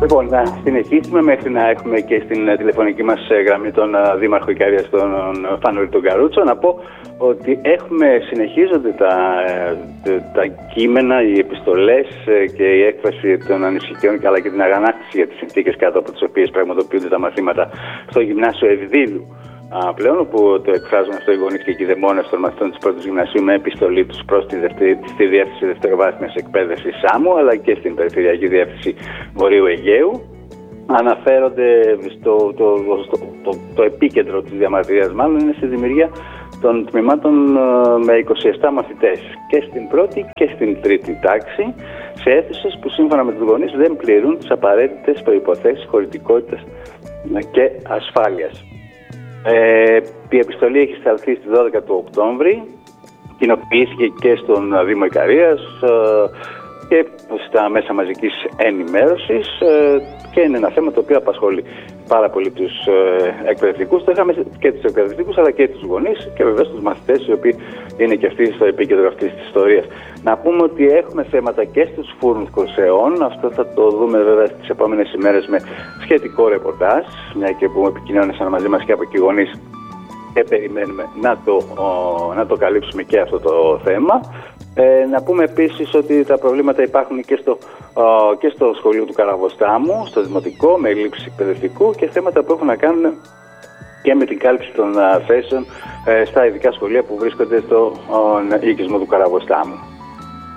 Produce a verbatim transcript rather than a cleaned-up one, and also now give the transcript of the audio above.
Λοιπόν, να συνεχίσουμε μέχρι να έχουμε και στην τηλεφωνική μας γραμμή τον Δήμαρχο Ικαρίας, τον Φανούλη τον Καρούτσο. Να πω ότι έχουμε, συνεχίζονται τα, τα κείμενα, οι επιστολές και η έκφραση των ανησυχιών αλλά και την αγανάκτηση για τις συνθήκες κάτω από τις οποίες πραγματοποιούνται τα μαθήματα στο Γυμνάσιο Ευδήλου. Α, πλέον, όπου το εκφράζουν αυτό οι γονείς και οι κηδεμόνες των μαθητών της πρώτης γυμνασίου με επιστολή τους προς τη, δευτε... στη Διεύθυνση Δευτεροβάθμιας Εκπαίδευσης ΣΑΜΟΥ αλλά και στην Περιφερειακή Διεύθυνση Βορείου Αιγαίου. Αναφέρονται στο το, το, το, το, το επίκεντρο της διαμαρτυρίας, μάλλον είναι στη δημιουργία των τμήματων με είκοσι επτά μαθητές και στην πρώτη και στην τρίτη τάξη, σε αίθουσες που σύμφωνα με τους γονείς δεν πληρούν τις απαραίτητες προϋποθέσεις χωρητικότητας και ασφάλειας. Ε, η επιστολή έχει σταλθεί στις δώδεκα του Οκτώβρη, κοινοποιήθηκε και στον Δήμο Ικαρίας ε, και στα μέσα μαζικής ενημέρωσης ε, και είναι ένα θέμα το οποίο απασχολεί πάρα πολύ τους ε, εκπαιδευτικούς, το είχαμε και τους εκπαιδευτικούς αλλά και τους γονείς και βεβαίως τους μαθητές, οι οποίοι είναι και αυτοί στο επίκεντρο αυτής της ιστορίας. Να πούμε ότι έχουμε θέματα και στους φούρνους κορσεών, αυτό θα το δούμε βέβαια στις επόμενες ημέρες με σχετικό ρεπορτάζ, μια και που επικοινώνησαν μαζί μας και από εκεί γονείς και περιμένουμε να το, ο, να το καλύψουμε και αυτό το θέμα. Ε, να πούμε επίσης ότι τα προβλήματα υπάρχουν και στο, ο, και στο σχολείο του Καραβοστάμου, στο Δημοτικό, με έλλειψη εκπαιδευτικού και θέματα που έχουν να κάνουν και με την κάλυψη των α, θέσεων ε, στα ειδικά σχολεία που βρίσκονται στο ο, οικισμό του Καραβοστάμου.